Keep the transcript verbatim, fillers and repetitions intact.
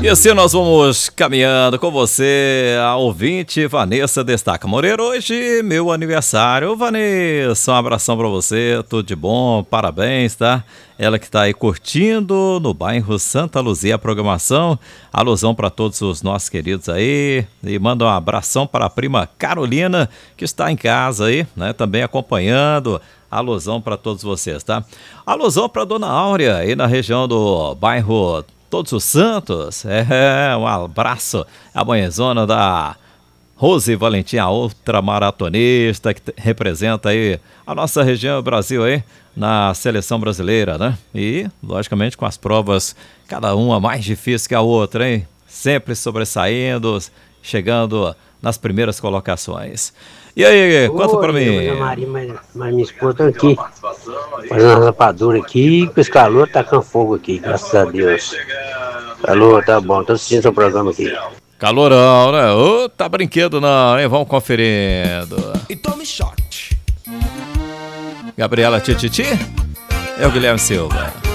E assim nós vamos caminhando com você, a ouvinte Vanessa Destaca Moreira. Hoje, meu aniversário. Vanessa, um abração pra você, tudo de bom, parabéns, tá? Ela que tá aí curtindo no bairro Santa Luzia a programação. Alusão para todos os nossos queridos aí. E manda um abração para a prima Carolina, que está em casa aí, né? Também acompanhando. Alusão para todos vocês, tá? Alusão para dona Áurea, aí na região do bairro Todos os Santos. É, um abraço. A manhãzona da Rose Valentim, a outra maratonista que representa aí a nossa região, o Brasil aí, na seleção brasileira, né? E, logicamente, com as provas, cada uma mais difícil que a outra, hein? Sempre sobressaindo, chegando nas primeiras colocações. E aí, conta pra mim. Oi, Maria, mas, mas minha esposa tá aqui, fazendo uma rapadura aqui, com esse calor, tacando fogo aqui, graças a Deus. Calor, tá bom, tô assistindo seu programa aqui. Calorão, né? Ô, tá brinquedo não, hein? Vamos conferindo. E tome shot. Gabriela Tititi? É o Guilherme Silva.